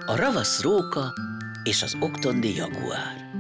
A ravasz róka és az oktondi jaguár.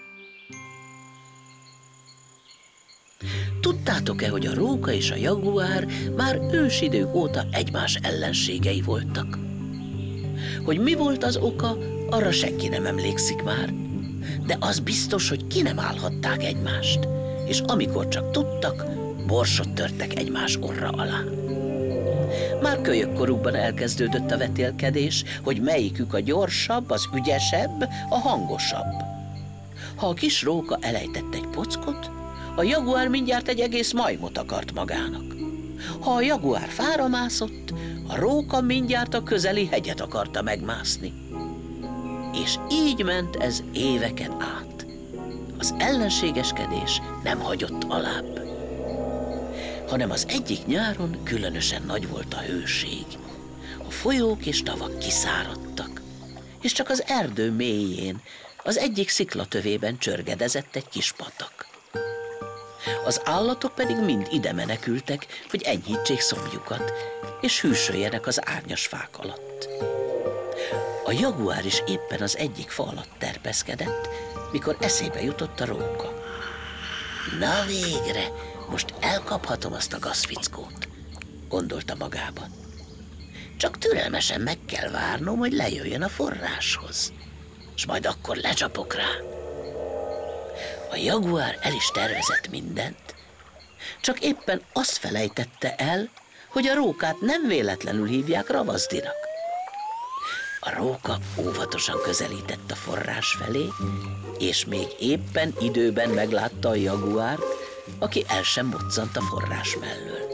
Tudtátok-e, hogy a róka és a jaguár már ősidők óta egymás ellenségei voltak? Hogy mi volt az oka, arra senki nem emlékszik már, de az biztos, hogy ki nem állhatták egymást, és amikor csak tudtak, borsot törtek egymás orra alá. Már kölyökkorukban elkezdődött a vetélkedés, hogy melyikük a gyorsabb, az ügyesebb, a hangosabb. Ha a kis róka elejtett egy pockot, a jaguár mindjárt egy egész majmot akart magának. Ha a jaguár fára mászott, a róka mindjárt a közeli hegyet akarta megmászni. És így ment ez éveken át. Az ellenségeskedés nem hagyott alább. Hanem az egyik nyáron különösen nagy volt a hőség. A folyók és tavak kiszáradtak, és csak az erdő mélyén, az egyik sziklatövében csörgedezett egy kis patak. Az állatok pedig mind ide menekültek, hogy enyhítsék szomjukat, és hűsöljenek az árnyas fák alatt. A jaguár is éppen az egyik fa alatt terpeszkedett, mikor eszébe jutott a róka. Na végre, most elkaphatom azt a gazfickót, gondolta magában. Csak türelmesen meg kell várnom, hogy lejöjjön a forráshoz, és majd akkor lecsapok rá. A jaguár el is tervezett mindent, csak éppen azt felejtette el, hogy a rókát nem véletlenül hívják ravaszdinak. A róka óvatosan közelített a forrás felé, és még éppen időben meglátta a jaguárt, aki el sem moccant a forrás mellől.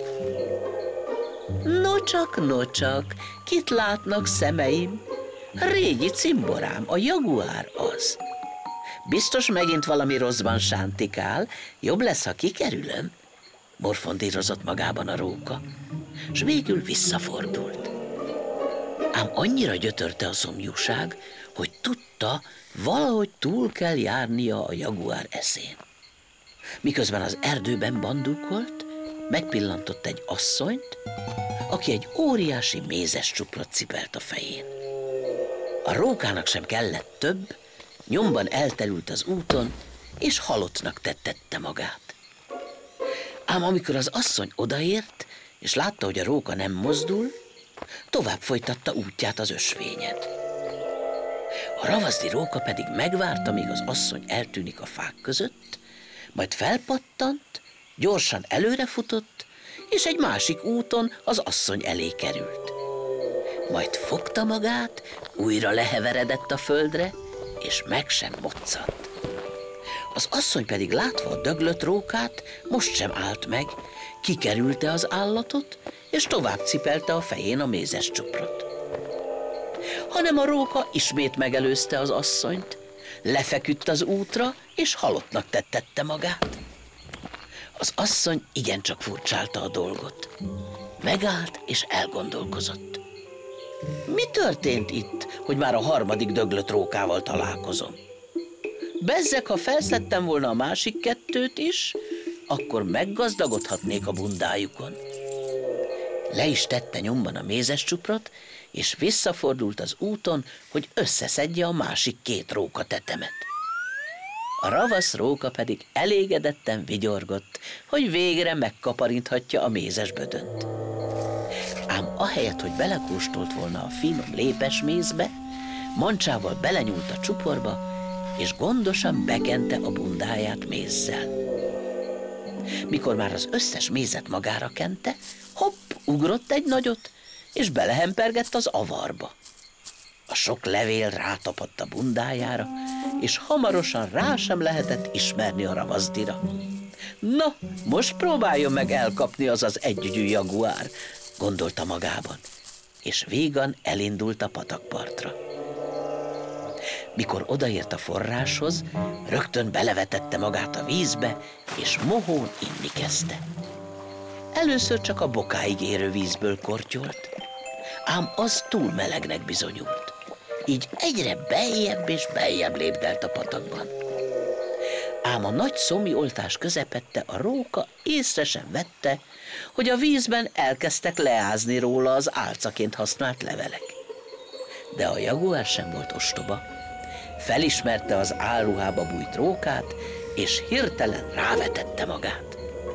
Nocsak, kit látnak szemeim? Régi cimborám, a jaguár az. Biztos megint valami rosszban sántikál, jobb lesz, ha kikerülöm, morfondírozott magában a róka, s végül visszafordult. Ám annyira gyötörte a szomjúság, hogy tudta, valahogy túl kell járnia a jaguár eszén. Miközben az erdőben bandukolt, megpillantott egy asszonyt, aki egy óriási mézes csuprot cipelt a fején. A rókának sem kellett több, nyomban elterült az úton, és halottnak tettette magát. Ám amikor az asszony odaért, és látta, hogy a róka nem mozdul, tovább folytatta útját az ösvényen. A ravaszdi róka pedig megvárta, míg az asszony eltűnik a fák között, majd felpattant, gyorsan előrefutott, és egy másik úton az asszony elé került. Majd fogta magát, újra leheveredett a földre, és meg sem moccant. Az asszony pedig látva a döglött rókát, most sem állt meg, kikerülte az állatot, és tovább cipelte a fején a mézes csuprot. Hanem a róka ismét megelőzte az asszonyt, lefeküdt az útra, és halottnak tettette magát. Az asszony igencsak furcsálta a dolgot. Megállt és elgondolkozott. Mi történt itt, hogy már a harmadik döglött rókával találkozom? Bezzeg, ha felszedtem volna a másik kettőt is, akkor meggazdagodhatnék a bundájukon. Le is tette nyomban a mézes csuprot, és visszafordult az úton, hogy összeszedje a másik két róka tetemet. A ravasz róka pedig elégedetten vigyorgott, hogy végre megkaparinthatja a mézes bödönt. Ám ahelyett, hogy belekóstolt volna a finom lépes mézbe, mancsával belenyúlt a csuporba, és gondosan bekente a bundáját mézzel. Mikor már az összes mézet magára kente, hopp, ugrott egy nagyot, és belehempergett az avarba. A sok levél rátapadt a bundájára, és hamarosan rá sem lehetett ismerni a ravaszdira. Na, most próbáljon meg elkapni az együgyű jaguár, gondolta magában, és vígan elindult a patakpartra. Mikor odaért a forráshoz, rögtön belevetette magát a vízbe, és mohón inni kezdte. Először csak a bokáig érő vízből kortyolt, ám az túl melegnek bizonyult. Így egyre beljebb és beljebb lépdelt a patakban. Ám a nagy szomjoltás közepette a róka észre sem vette, hogy a vízben elkezdtek leázni róla az álcaként használt levelek. De a jaguár sem volt ostoba. Felismerte az álruhába bújt rókát, és hirtelen rávetette magát.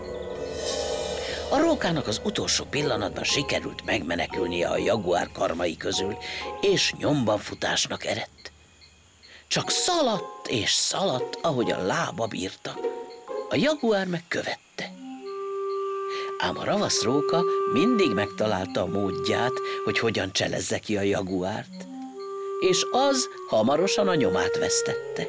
A rókának az utolsó pillanatban sikerült megmenekülnie a jaguár karmai közül, és nyomban futásnak eredt. Csak szaladt és szaladt, ahogy a lába bírta. A jaguár meg követte. Ám a ravasz róka mindig megtalálta a módját, hogy hogyan cselezze ki a jaguárt, és az hamarosan a nyomát vesztette.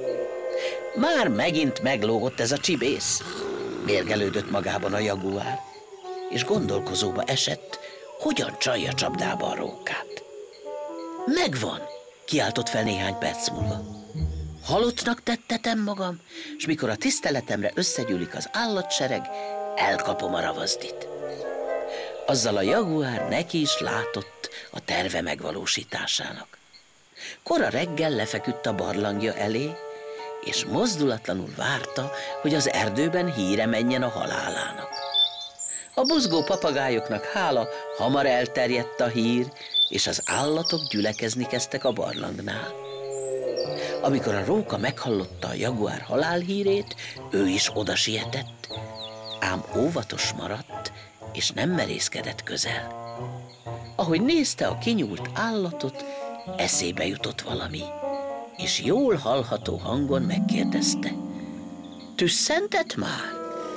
Már megint meglógott ez a csibész, mérgelődött magában a jaguár, és gondolkozóba esett, hogyan csalja csapdába a rókát. Megvan, kiáltott fel néhány perc múlva. Halottnak tettetem magam, és mikor a tiszteletemre összegyűlik az állatsereg, elkapom a ravazdit. Azzal a jaguár neki is látott a terve megvalósításának. Kora reggel lefeküdt a barlangja elé, és mozdulatlanul várta, hogy az erdőben híre menjen a halálának. A buzgó papagájoknak hála hamar elterjedt a hír, és az állatok gyülekezni kezdtek a barlangnál. Amikor a róka meghallotta a jaguár halálhírét, ő is oda sietett, ám óvatos maradt, és nem merészkedett közel. Ahogy nézte a kinyúlt állatot, eszébe jutott valami, és jól hallható hangon megkérdezte: tüsszentett már?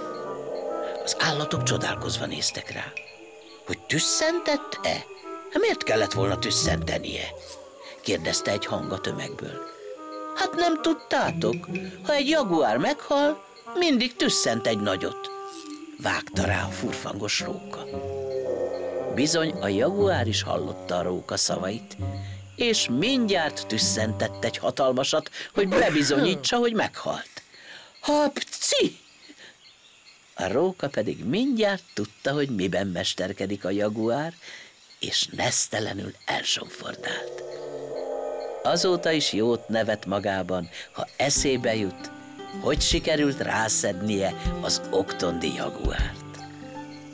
Az állatok csodálkozva néztek rá. Hogy tüsszentett-e? Miért kellett volna tüsszentenie? Kérdezte egy hang a tömegből. Hát nem tudtátok, ha egy jaguár meghal, mindig tüsszent egy nagyot. Vágta rá a furfangos róka. Bizony a jaguár is hallotta a róka szavait, és mindjárt tüsszentett egy hatalmasat, hogy bebizonyítsa, hogy meghalt. Hapci! A róka pedig mindjárt tudta, hogy miben mesterkedik a jaguár, és nesztelenül elsomfordált. Azóta is jót nevet magában, ha eszébe jut, hogy sikerült rászednie az oktondi jaguárt.